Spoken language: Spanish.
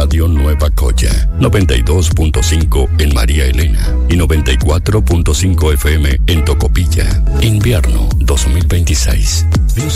Radio Nueva Coya, 92.5 en María Elena y 94.5 FM en Tocopilla. Invierno 2026.